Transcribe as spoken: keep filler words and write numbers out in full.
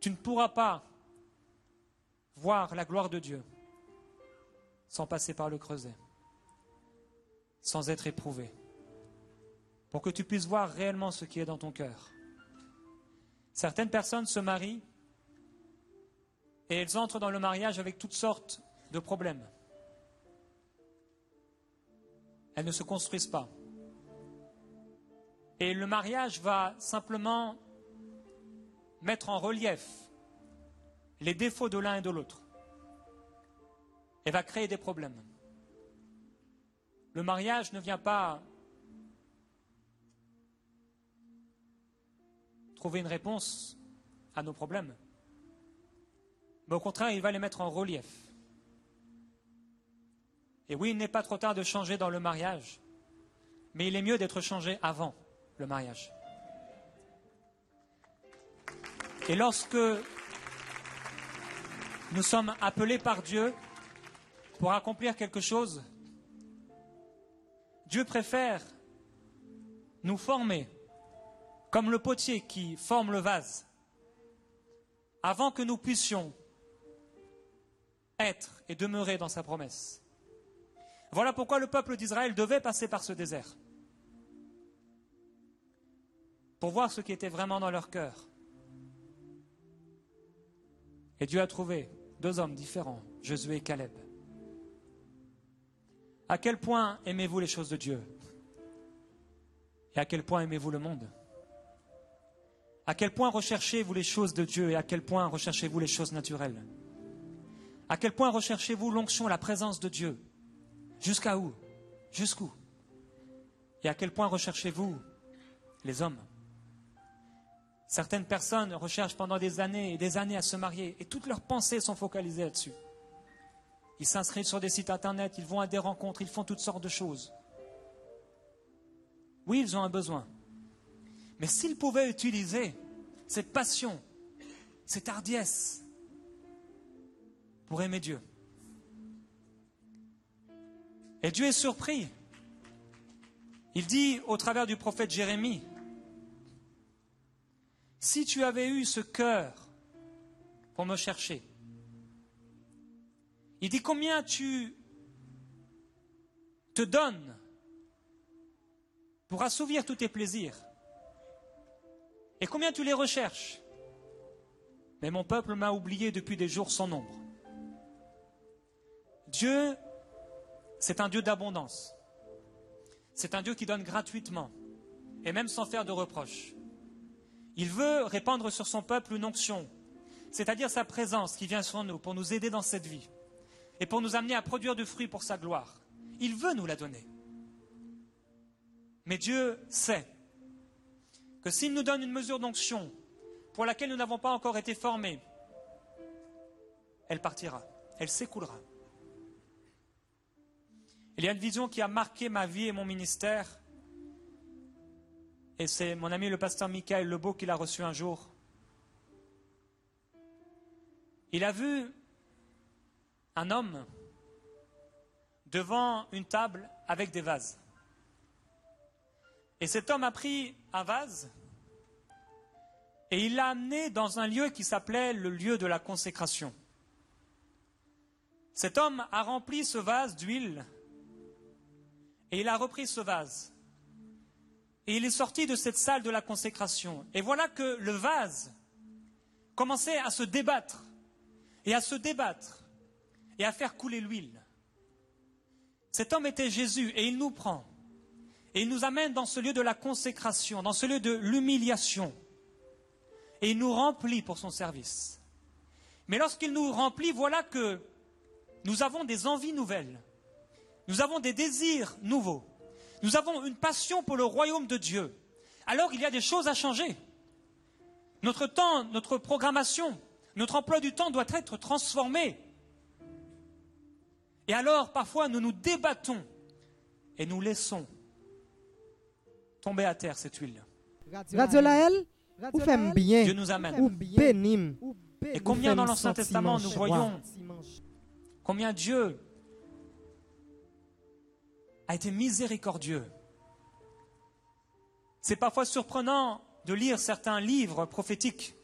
Tu ne pourras pas voir la gloire de Dieu sans passer par le creuset, sans être éprouvé, pour que tu puisses voir réellement ce qui est dans ton cœur. Certaines personnes se marient et elles entrent dans le mariage avec toutes sortes de problèmes. Elles ne se construisent pas. Et le mariage va simplement mettre en relief les défauts de l'un et de l'autre et va créer des problèmes. Le mariage ne vient pas trouver une réponse à nos problèmes, mais au contraire, il va les mettre en relief. Et oui, il n'est pas trop tard de changer dans le mariage, mais il est mieux d'être changé avant le mariage. Et lorsque nous sommes appelés par Dieu pour accomplir quelque chose, Dieu préfère nous former comme le potier qui forme le vase avant que nous puissions être et demeurer dans sa promesse. Voilà pourquoi le peuple d'Israël devait passer par ce désert pour voir ce qui était vraiment dans leur cœur. Et Dieu a trouvé deux hommes différents, Josué et Caleb. À quel point aimez-vous les choses de Dieu? Et à quel point aimez-vous le monde? À quel point recherchez-vous les choses de Dieu et à quel point recherchez-vous les choses naturelles? À quel point recherchez-vous l'onction, la présence de Dieu? Jusqu'à où? Jusqu'où? Et à quel point recherchez-vous les hommes? Certaines personnes recherchent pendant des années et des années à se marier et toutes leurs pensées sont focalisées là-dessus. Ils s'inscrivent sur des sites internet, ils vont à des rencontres, ils font toutes sortes de choses. Oui, ils ont un besoin. Mais s'ils pouvaient utiliser cette passion, cette hardiesse pour aimer Dieu. Et Dieu est surpris. Il dit au travers du prophète Jérémie, si tu avais eu ce cœur pour me chercher, il dit combien tu te donnes pour assouvir tous tes plaisirs et combien tu les recherches. Mais mon peuple m'a oublié depuis des jours sans nombre. Dieu, c'est un Dieu d'abondance. C'est un Dieu qui donne gratuitement et même sans faire de reproches. Il veut répandre sur son peuple une onction, c'est-à-dire sa présence qui vient sur nous pour nous aider dans cette vie et pour nous amener à produire du fruit pour sa gloire. Il veut nous la donner. Mais Dieu sait que s'il nous donne une mesure d'onction pour laquelle nous n'avons pas encore été formés, elle partira, elle s'écoulera. Il y a une vision qui a marqué ma vie et mon ministère. Et c'est mon ami le pasteur Michael Lebeau qui l'a reçu un jour. Il a vu un homme devant une table avec des vases. Et cet homme a pris un vase et il l'a amené dans un lieu qui s'appelait le lieu de la consécration. Cet homme a rempli ce vase d'huile et il a repris ce vase. Et il est sorti de cette salle de la consécration. Et voilà que le vase commençait à se débattre, et à se débattre, et à faire couler l'huile. Cet homme était Jésus, et il nous prend, et il nous amène dans ce lieu de la consécration, dans ce lieu de l'humiliation, et il nous remplit pour son service. Mais lorsqu'il nous remplit, voilà que nous avons des envies nouvelles, nous avons des désirs nouveaux. Nous avons une passion pour le royaume de Dieu. Alors il y a des choses à changer. Notre temps, notre programmation, notre emploi du temps doit être transformé. Et alors parfois nous nous débattons et nous laissons tomber à terre cette huile. Radio Laël, ou fait bien, Dieu nous amène. ou bénim. Et combien dans l'Ancien Testament nous voyons combien Dieu a été miséricordieux. C'est parfois surprenant de lire certains livres prophétiques